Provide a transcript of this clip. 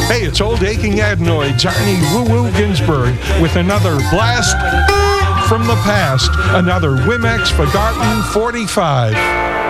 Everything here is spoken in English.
Hey, it's old aching adenoids, Arnie Woo-Woo Ginsburg, with another blast from the past, another Wimex Forgotten 45.